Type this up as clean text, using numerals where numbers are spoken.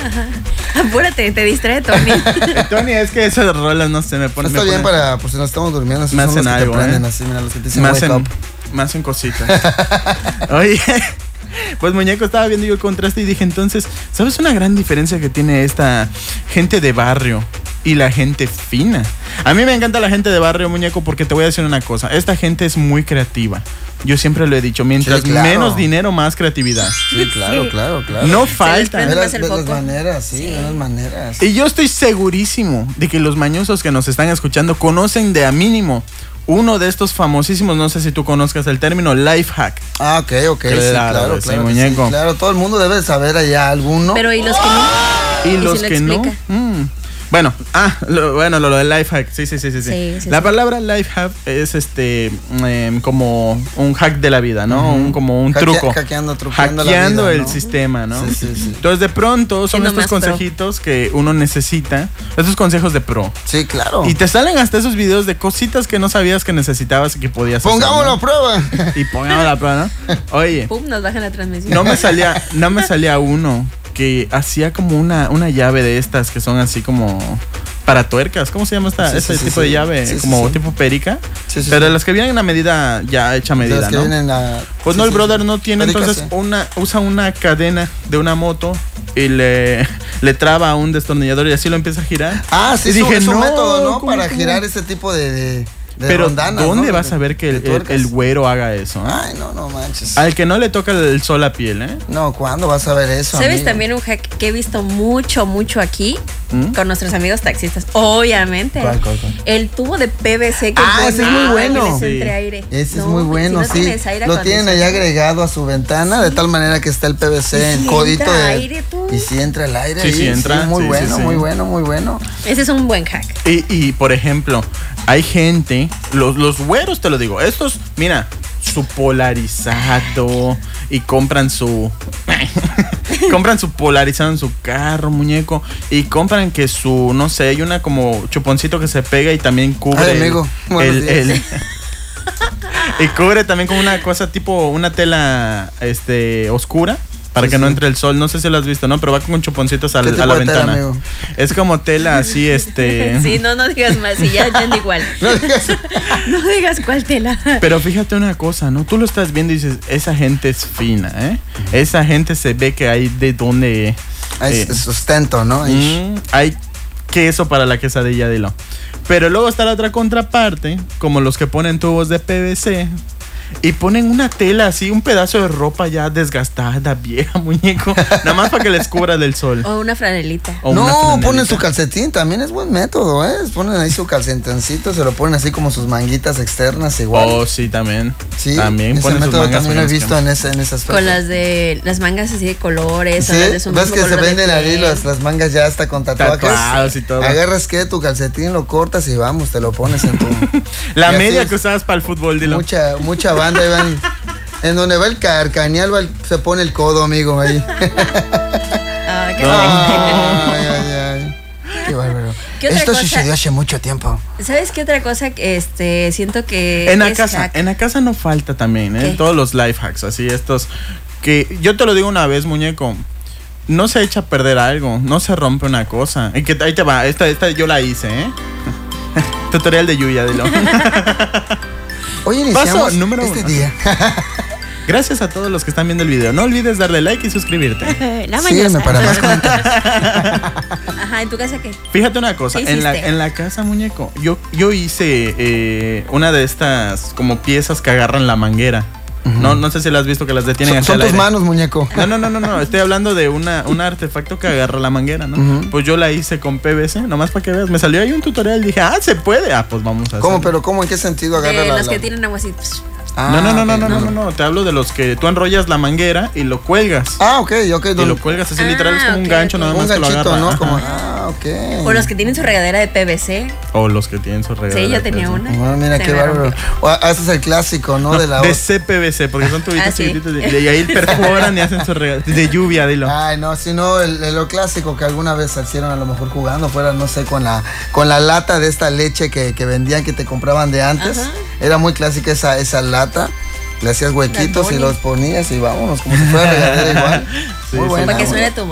Apúrate, te distrae Tony. Tony, es que esas rolas no se me ponen. Está bien para, pues si nos estamos durmiendo, me hacen algo, así, mira, los que te dicen me hacen cositas. Oye, pues muñeco, estaba viendo yo el contraste y dije, entonces, ¿sabes una gran diferencia que tiene esta gente de barrio y la gente fina? A mí me encanta la gente de barrio, muñeco, porque te voy a decir una cosa, esta gente es muy creativa. Yo siempre lo he dicho, mientras menos dinero, más creatividad. Sí, claro. No falta. Las maneras, las maneras. Y yo estoy segurísimo de que los mañosos que nos están escuchando conocen de a mínimo uno de estos famosísimos, no sé si tú conozcas el término, life hack. Ah, ok. Claro, sí, muñeco. Sí, claro, todo el mundo debe saber allá alguno. Pero ¿y los que no? ¿Y los que no? Bueno, lo del life hack, sí. La palabra life hack es como un hack de la vida, ¿no? Como un truco. Hackeando la vida, el sistema, ¿no? Sí. Entonces, de pronto, son estos consejitos que uno necesita, estos consejos de pro. Sí, claro. Y te salen hasta esos videos de cositas que no sabías que necesitabas y que podías hacer. ¡Pongámoslo a prueba! Y pongámoslo a prueba, ¿no? Oye. Pum, nos bajan la transmisión. No me salía uno que hacía como una llave de estas que son así como para tuercas. ¿Cómo se llama ese tipo de llave? Como tipo perica. Pero las que vienen en una medida ya hecha medida, ¿no? Pues no, el brother no tiene, perica, entonces usa una cadena de una moto y le traba a un destornillador y así lo empieza a girar. Ah, sí, y dije, es un método, ¿no? Para girar ese tipo de pero rondanas, ¿dónde ¿no? vas a ver que el güero haga eso? Ay, no manches. Al que no le toca el sol a piel, ¿eh? No, ¿cuándo vas a ver eso? ¿Sabes amigo? también un hack que he visto mucho aquí? Con nuestros amigos taxistas, obviamente. ¿Cuál? El tubo de PVC que ese es muy bueno. Aire. Ese es muy bueno, si no sí. Lo tienen allá agregado a su ventana, de tal manera que está el PVC en codito de aire, tú. Y si entra el aire. Sí, entra. Muy bueno. Ese es un buen hack. Y por ejemplo, hay gente, los güeros te lo digo, estos, mira, su polarizado y compran su polarizado en su carro, muñeco, y compran que no sé, hay una como chuponcito que se pega y también cubre amigo. y cubre también como una cosa tipo una tela oscura para que no entre el sol. No sé si lo has visto, ¿no? Pero va con chuponcitos a la ventana. Tela, es como tela así, Sí, no digas más, y ya entiendo igual. No digas cuál tela. Pero fíjate una cosa, ¿no? Tú lo estás viendo y dices, esa gente es fina, ¿eh? Esa gente se ve que hay de dónde... Hay sustento, ¿no? Hay queso para la quesadilla, dilo. Pero luego está la otra contraparte, como los que ponen tubos de PVC. Y ponen una tela así, un pedazo de ropa ya desgastada, vieja, muñeco, nada más para que les cubra del sol. O una franelita. Ponen su calcetín, también es buen método, ¿eh? Ponen ahí su calcetincito, se lo ponen así como sus manguitas externas igual. Oh, sí, también. Sí, también ese ponen sus método mangas. También lo he visto en ese aspecto. Con las mangas así de colores. Sí, o las de ves que se venden ahí las mangas ya hasta con tatuajes. Y todo. Agarras tu calcetín, lo cortas y vamos, te lo pones en tu... La media que usabas para el fútbol, dilo. Mucha banda iban... En donde va el carcañal se pone el codo, amigo, ahí. Qué Qué bárbaro. Esto sucedió hace mucho tiempo. ¿Sabes qué otra cosa? Siento que en la casa no falta también, ¿eh? Todos los life hacks, así estos que yo te lo digo una vez, muñeco. No se echa a perder algo, no se rompe una cosa. Y que ahí te va, esta yo la hice, ¿eh? Tutorial de Yuya, dilo. Hoy iniciamos número este 1. día. Gracias a todos los que están viendo el video. No olvides darle like y suscribirte. Sígueme para más comentarios. Ajá, ¿en tu casa qué? Fíjate una cosa, en la casa, muñeco, yo hice una de estas como piezas que agarran la manguera. No sé si las has visto que las detienen hacia Son el tus aire. manos, muñeco. No. Estoy hablando de un artefacto que agarra la manguera, ¿no? Pues yo la hice con PVC, nomás para que veas. Me salió ahí un tutorial y dije, se puede. Pues vamos a hacer. ¿Cómo? ¿Pero cómo? ¿En qué sentido agarra los que tienen agua así. No. Te hablo de los que tú enrollas la manguera y lo cuelgas. Ok. Y lo cuelgas así literal, es como un gancho, nada más que lo agarra. ¿No? Como, O los que tienen su regadera de PVC. O los que tienen su regadera. Sí, yo tenía una. Bueno, mira qué bárbaro. Ese es el clásico, ¿no? De CPVC, porque son tubitos chiquititos. Y ahí perforan y hacen su regadera. De lluvia, dilo. Ay, no, sino lo clásico que alguna vez hicieron a lo mejor jugando, fuera, no sé, con la lata de esta leche que vendían, que te compraban de antes. Ajá. Era muy clásica esa lata. Le hacías huequitos y los ponías y vámonos, como si fuera regadera igual. Sí, muy buena. Para que suene tu